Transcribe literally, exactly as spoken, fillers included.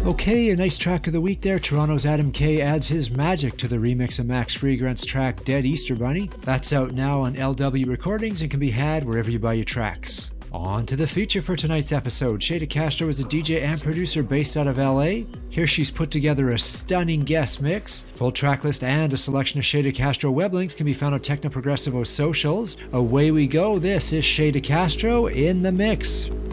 Okay, a nice track of the week there. Toronto's Adam K adds his magic to the remix of Max Freegrunt's track Dead Easter Bunny. That's out now on L W Recordings and can be had wherever you buy your tracks. On to the feature for tonight's episode. Shayda Castro is a D J and producer based out of L A. Here she's put together a stunning guest mix. Full track list and a selection of Shayda Castro web links can be found on Techno Progressivo socials. Away we go. This is Shayda Castro in the mix.